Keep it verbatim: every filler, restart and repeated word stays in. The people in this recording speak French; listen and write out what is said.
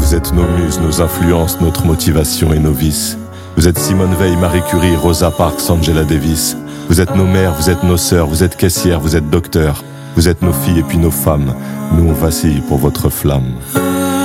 vous êtes nos muses, nos influences, notre motivation et nos vices. Vous êtes Simone Veil, Marie Curie, Rosa Parks, Angela Davis. Vous êtes nos mères, vous êtes nos sœurs, vous êtes caissières, vous êtes docteurs. Vous êtes nos filles et puis nos femmes. Nous on vacille pour votre flamme.